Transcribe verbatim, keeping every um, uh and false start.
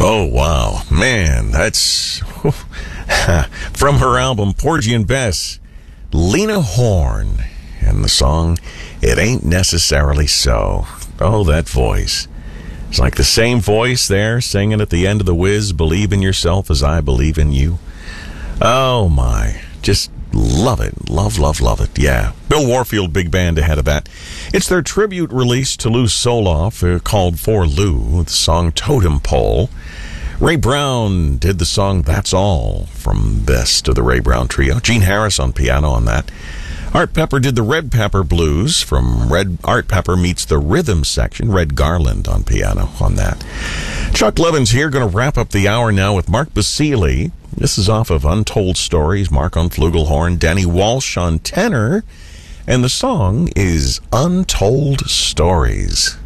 Oh, wow. Man, that's from her album, Porgy and Bess, Lena Horne, and the song, It Ain't Necessarily So. Oh, that voice. It's like the same voice there singing at the end of The Wiz, Believe in Yourself as I Believe in You. Oh, my. Just love it. Love, love, love it. Yeah. Bill Warfield Big Band ahead of that. It's their tribute release to Lou Soloff uh, called For Lou, the song Totem Pole. Ray Brown did the song That's All from Best of the Ray Brown Trio. Gene Harris on piano on that. Art Pepper did the Red Pepper Blues from Red Art Pepper Meets the Rhythm Section. Red Garland on piano on that. Chuck Levins here, going to wrap up the hour now with Mark Basile. This is off of Untold Stories. Mark on flugelhorn, Danny Walsh on tenor, and the song is Untold Stories.